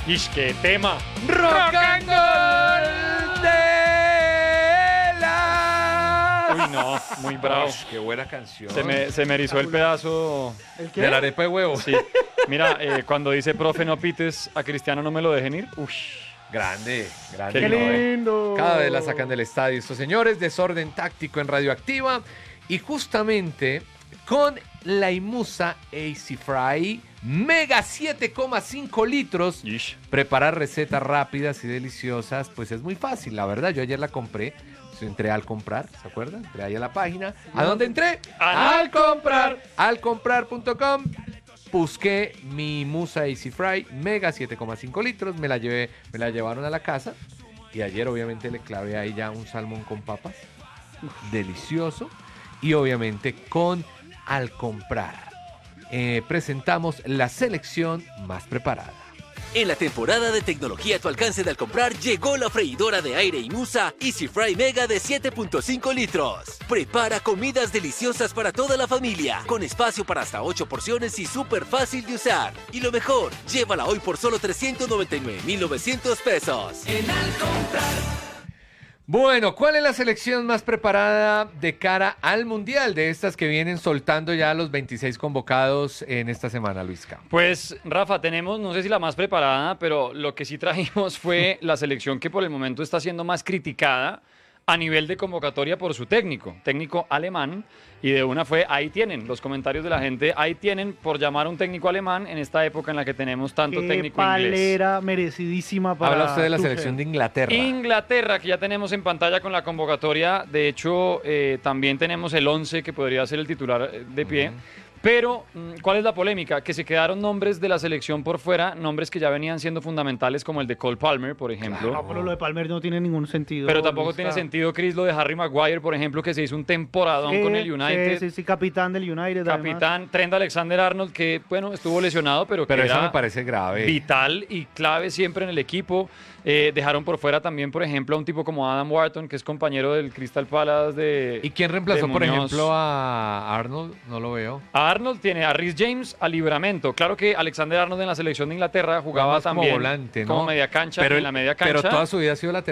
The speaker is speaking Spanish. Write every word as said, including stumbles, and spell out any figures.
¡Ish, qué tema! Rock and Gold de la... Uy, no, muy bravo. Ush, qué buena canción. Se me, se me erizó el pedazo. ¿El qué? De la arepa de huevo. Sí. Mira, eh, cuando dice, profe, no pites, a Cristiano no me lo dejen ir. Uy. Grande, grande. Qué ¡Qué ¿no? lindo! Cada vez la sacan del estadio estos señores. Desorden táctico en Radioactiva. Y justamente con la Imusa Easy Fry Mega siete coma cinco litros. Ish. Preparar recetas rápidas y deliciosas, pues es muy fácil, la verdad. Yo ayer la compré. Entré al comprar, ¿se acuerdan? Entré ahí a la página. ¿A dónde entré? Al comprar. Al comprar punto com. Busqué mi Musa Easy Fry Mega siete coma cinco litros. Me la llevé, me la llevaron a la casa. Y ayer obviamente le clavé ahí ya un salmón con papas. Delicioso. Y obviamente con Al comprar. Eh, presentamos la selección más preparada. En la temporada de tecnología a tu alcance de Al comprar llegó la freidora de aire Imusa Easy Fry Mega de siete punto cinco litros. Prepara comidas deliciosas para toda la familia, con espacio para hasta ocho porciones y súper fácil de usar. Y lo mejor, llévala hoy por solo trescientos noventa y nueve mil novecientos pesos. En Al comprar. Bueno, ¿cuál es la selección más preparada de cara al Mundial de estas que vienen soltando ya los veintiséis convocados en esta semana, Luisca? Pues, Rafa, tenemos, no sé si la más preparada, pero lo que sí trajimos fue la selección que por el momento está siendo más criticada a nivel de convocatoria por su técnico, técnico alemán, y de una fue, ahí tienen, los comentarios de la gente, ahí tienen por llamar a un técnico alemán en esta época en la que tenemos tanto Qué técnico inglés. palera merecidísima para Habla usted de la Tuchel. selección de Inglaterra. Inglaterra, que ya tenemos en pantalla con la convocatoria. De hecho, eh, también tenemos el once que podría ser el titular eh, de pie. Pero, ¿cuál es la polémica? Que se quedaron nombres de la selección por fuera, nombres que ya venían siendo fundamentales, como el de Cole Palmer, por ejemplo. No, pero lo de Palmer no tiene ningún sentido. Pero tampoco Luis, tiene está- sentido, Chris, lo de Harry Maguire, por ejemplo, que se hizo un temporadón Sí, con el United. Sí, sí, sí, capitán del United. además. Capitán Trent Alexander-Arnold, que, bueno, estuvo lesionado, pero que Pero eso era me parece grave. vital y clave siempre en el equipo. Eh, dejaron por fuera también, por ejemplo, a un tipo como Adam Wharton, que es compañero del Crystal Palace de... ¿Y quién reemplazó, de por Muñoz. ejemplo, a Arnold? No lo veo. A Arnold tiene a Reece James a Libramento. Claro que Alexander Arnold en la selección de Inglaterra jugaba Más como también volante, ¿no? como media cancha, Pero, en la media cancha. pero toda su vida ha sido lateral.